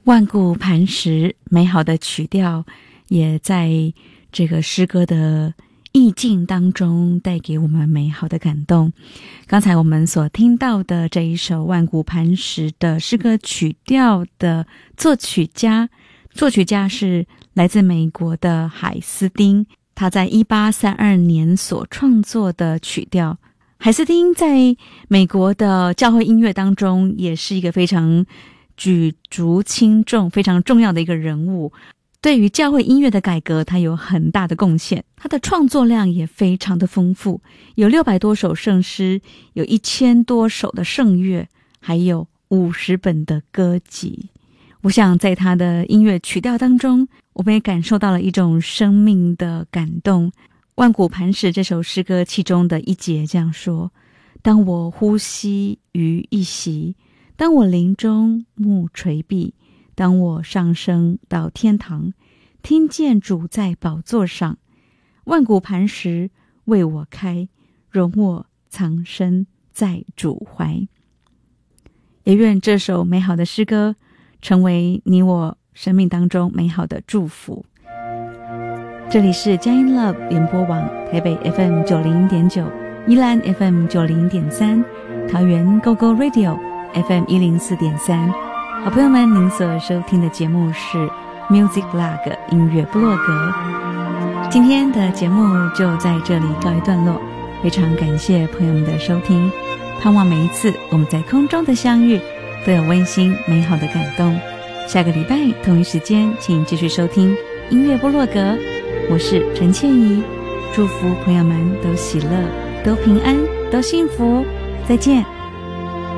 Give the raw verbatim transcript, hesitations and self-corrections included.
万古磐石，美好的曲调也在这个诗歌的意境当中带给我们美好的感动。刚才我们所听到的这一首万古磐石的诗歌曲调的作曲家作曲家是来自美国的海斯汀，他在一八三二年所创作的曲调。海斯汀在美国的教会音乐当中也是一个非常举足轻重非常重要的一个人物，对于教会音乐的改革他有很大的贡献。他的创作量也非常的丰富，有六百多首圣诗，有一千多首的圣乐，还有五十本的歌集。我想在他的音乐曲调当中，我们也感受到了一种生命的感动。万古磐石这首诗歌其中的一节这样说：当我呼吸于一息，当我临终目垂闭，当我上升到天堂，听见主在宝座上，万古磐石为我开，容我藏身在主怀。也愿这首美好的诗歌成为你我生命当中美好的祝福。这里是佳音 Love 联播网，台北 F M 九零点九，宜兰 F M 九零点三，桃园 Go Go Radio F M 一零四点三。好朋友们，您所收听的节目是 Music Blog 音乐部落格。今天的节目就在这里告一段落，非常感谢朋友们的收听，盼望每一次我们在空中的相遇都有温馨美好的感动。下个礼拜同一时间请继续收听音乐部落格，我是陈倩怡，祝福朋友们都喜乐，都平安，都幸福，再见。